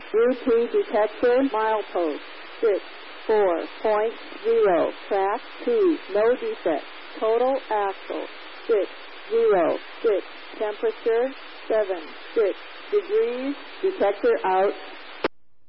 UT detector milepost 64.0. Track 2. No defect. Total axle 606. Temperature 76 degrees. Detector out.